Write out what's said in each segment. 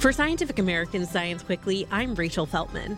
For Scientific American Science Quickly, I'm Rachel Feltman.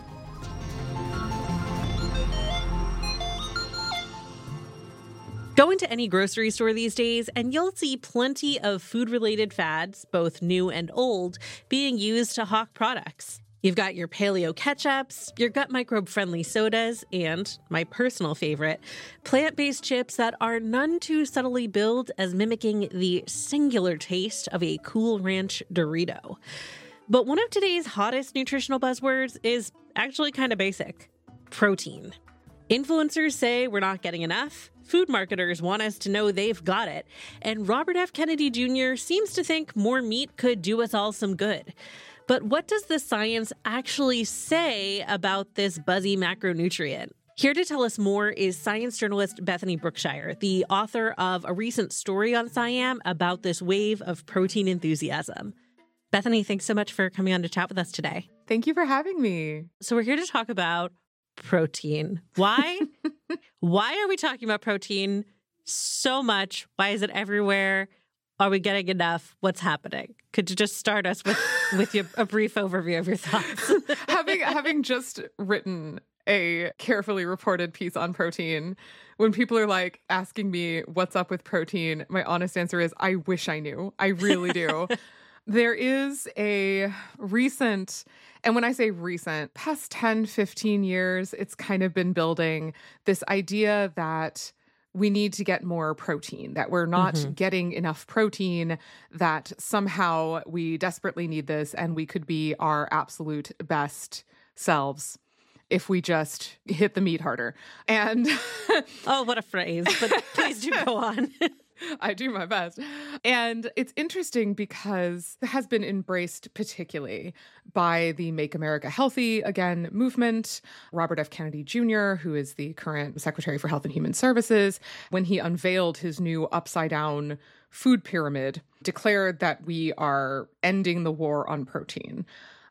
Go into any grocery store these days, and you'll see plenty of food-related fads, both new and old, being used to hawk products. You've got your paleo ketchups, your gut microbe-friendly sodas, and, my personal favorite, plant-based chips that are none too subtly billed as mimicking the singular taste of a Cool Ranch Dorito. But one of today's hottest nutritional buzzwords is actually kind of basic: protein. Influencers say we're not getting enough, food marketers want us to know they've got it, and Robert F. Kennedy Jr. seems to think more meat could do us all some good. But what does the science actually say about this buzzy macronutrient? Here to tell us more is science journalist Bethany Brookshire, the author of a recent story on SciAm about this wave of protein enthusiasm. Bethany, thanks so much for coming on to chat with us today. Thank you for having me. So we're here to talk about protein. Why? Why are we talking about protein so much? Why is it everywhere? Are we getting enough? What's happening? Could you just start us with a brief overview of your thoughts? having just written a carefully reported piece on protein, when people are like asking me what's up with protein, my honest answer is I wish I knew. I really do. There is a recent, and when I say recent, past 10, 15 years, it's kind of been building this idea that we need to get more protein, that we're not getting enough protein, that somehow we desperately need this and we could be our absolute best selves if we just hit the meat harder. And oh, what a phrase, but please do go on. I do my best. And it's interesting because it has been embraced particularly by the Make America Healthy Again movement. Robert F. Kennedy Jr., who is the current Secretary for Health and Human Services, when he unveiled his new upside-down food pyramid, declared that we are ending the war on protein.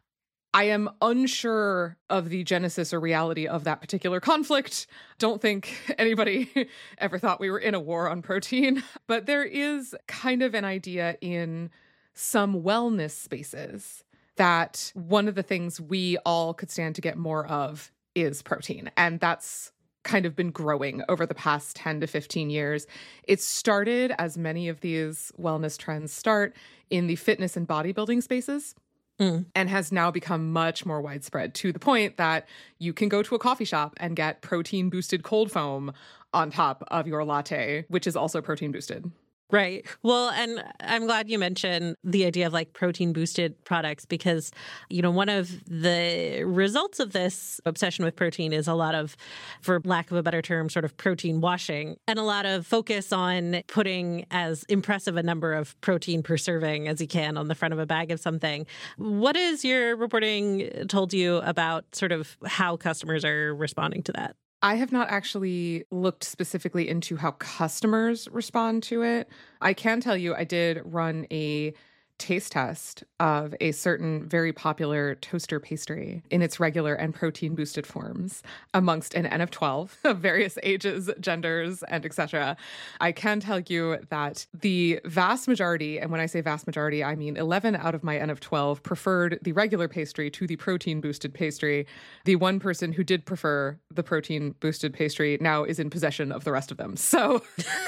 I am unsure of the genesis or reality of that particular conflict. Don't think anybody ever thought we were in a war on protein. But there is kind of an idea in some wellness spaces that one of the things we all could stand to get more of is protein. And that's kind of been growing over the past 10 to 15 years. It started, as many of these wellness trends start, in the fitness and bodybuilding spaces. And has now become much more widespread to the point that you can go to a coffee shop and get protein-boosted cold foam on top of your latte, which is also protein-boosted. Right. Well, and I'm glad you mentioned the idea of like protein boosted products because, you know, one of the results of this obsession with protein is a lot of, for lack of a better term, sort of protein washing and a lot of focus on putting as impressive a number of protein per serving as you can on the front of a bag of something. What has your reporting told you about sort of how customers are responding to that? I have not actually looked specifically into how customers respond to it. I can tell you I did run a taste test of a certain very popular toaster pastry in its regular and protein-boosted forms amongst an N of 12 of various ages, genders, and etc. I can tell you that the vast majority, and when I say vast majority, I mean 11 out of my N of 12 preferred the regular pastry to the protein-boosted pastry. The one person who did prefer the protein-boosted pastry now is in possession of the rest of them. So...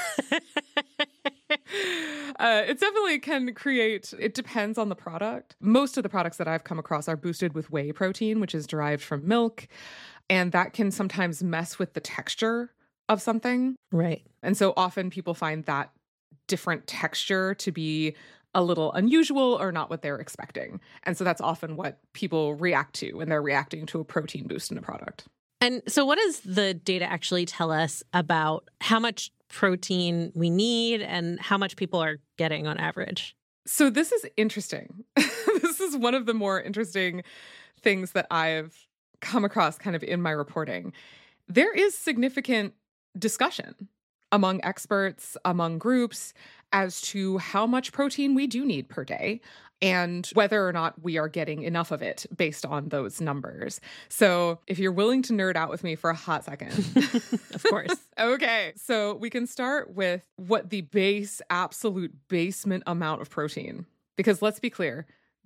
it definitely can create, it depends on the product. Most of the products that I've come across are boosted with whey protein, which is derived from milk. And that can sometimes mess with the texture of something. Right. And so often people find that different texture to be a little unusual or not what they're expecting. And so that's often what people react to when they're reacting to a protein boost in a product. And so what does the data actually tell us about how much protein we need and how much people are getting on average? So this is interesting. This is one of the more interesting things that I've come across kind of in my reporting. There is significant discussion among experts, among groups, as to how much protein we do need per day and whether or not we are getting enough of it based on those numbers. So if you're willing to nerd out with me for a hot second. Of course. Okay. So we can start with what the absolute basement amount of protein, because let's be clear,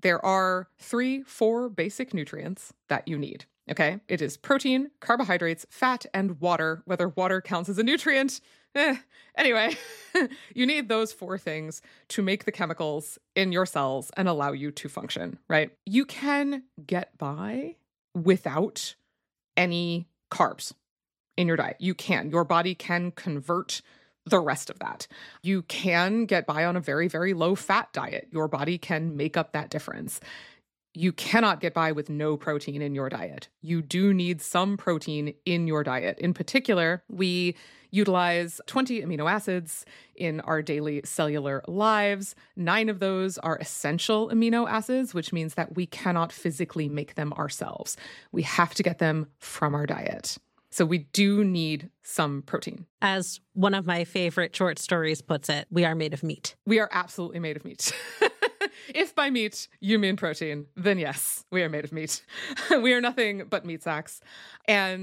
there are 4 basic nutrients that you need. Okay, it is protein, carbohydrates, fat, and water. Whether water counts as a nutrient, anyway, you need those 4 things to make the chemicals in your cells and allow you to function, right? You can get by without any carbs in your diet. You can. Your body can convert the rest of that. You can get by on a very, very low fat diet. Your body can make up that difference. You cannot get by with no protein in your diet. You do need some protein in your diet. In particular, we utilize 20 amino acids in our daily cellular lives. 9 of those are essential amino acids, which means that we cannot physically make them ourselves. We have to get them from our diet. So we do need some protein. As one of my favorite short stories puts it, we are made of meat. We are absolutely made of meat. If by meat you mean protein, then yes, we are made of meat. We are nothing but meat sacks. And